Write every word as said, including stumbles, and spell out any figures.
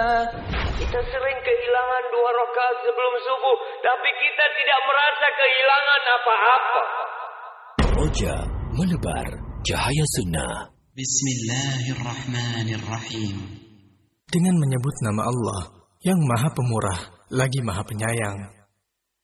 Kita sering kehilangan dua rakaat sebelum subuh, tapi kita tidak merasa kehilangan apa-apa. Roja menebar cahaya sunnah. Bismillahirrahmanirrahim. Dengan menyebut nama Allah yang Maha Pemurah lagi Maha Penyayang.